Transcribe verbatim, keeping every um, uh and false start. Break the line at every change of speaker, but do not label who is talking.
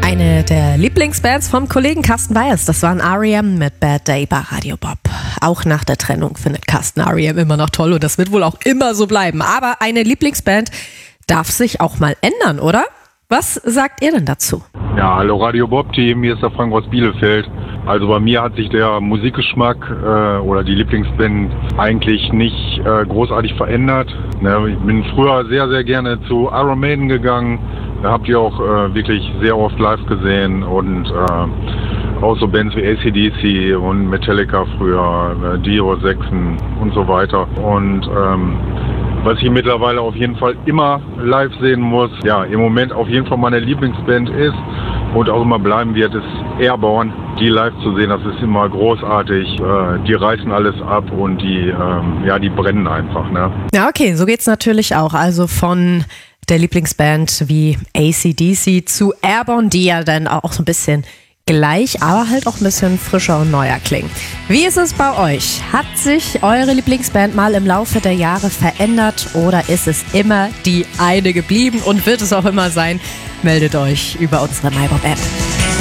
Eine der Lieblingsbands vom Kollegen Carsten Weihers, das waren R E M mit Bad Day bei Radio Bob. Auch nach der Trennung findet Carsten R E M immer noch toll und das wird wohl auch immer so bleiben. Aber eine Lieblingsband darf sich auch mal ändern, oder? Was sagt ihr denn dazu?
Ja, hallo Radio Bob-Team, hier ist der Frank aus Bielefeld. Also bei mir hat sich der Musikgeschmack äh, oder die Lieblingsband eigentlich nicht äh, großartig verändert. Ne, ich bin früher sehr, sehr gerne zu Iron Maiden gegangen. Da habt ihr auch äh, wirklich sehr oft live gesehen und äh, auch so Bands wie A C D C und Metallica früher, äh, Dio, Sechsen und so weiter. Und ähm, was ich mittlerweile auf jeden Fall immer live sehen muss, ja, im Moment auf jeden Fall meine Lieblingsband ist und auch immer bleiben wird, ist Airborne. Die live zu sehen, das ist immer großartig. Äh, die reißen alles ab und die, ähm, ja, die brennen einfach, ne?
Ja, okay, so geht's natürlich auch. Also von der Lieblingsband wie A C D C zu Airborne, die ja dann auch so ein bisschen gleich, aber halt auch ein bisschen frischer und neuer klingen. Wie ist es bei euch? Hat sich eure Lieblingsband mal im Laufe der Jahre verändert oder ist es immer die eine geblieben und wird es auch immer sein? Meldet euch über unsere MyBob-App.